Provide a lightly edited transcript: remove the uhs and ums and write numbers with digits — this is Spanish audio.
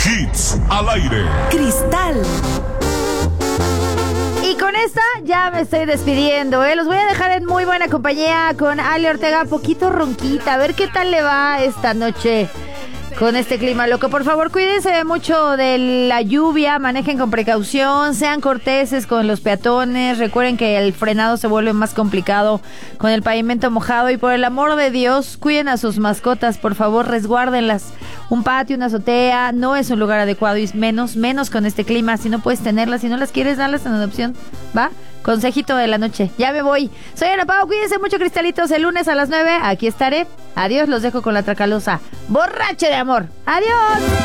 Hits al aire. Cristal. Y con esta ya me estoy despidiendo, Los voy a dejar en muy buena compañía con Ale Ortega, poquito ronquita. A ver qué tal le va esta noche con este clima loco. Por favor, cuídense mucho de la lluvia, manejen con precaución, sean corteses con los peatones. Recuerden que el frenado se vuelve más complicado con el pavimento mojado. Y por el amor de Dios, cuiden a sus mascotas, por favor, resguárdenlas. Un patio, una azotea, no es un lugar adecuado, y menos con este clima. Si no puedes tenerlas, si no las quieres, darlas en adopción, ¿va? Consejito de la noche. Ya me voy. Soy Ana Pau, cuídense mucho, cristalitos. El lunes a las 9, aquí estaré. Adiós, los dejo con la Tracalosa. Borracho de amor. Adiós.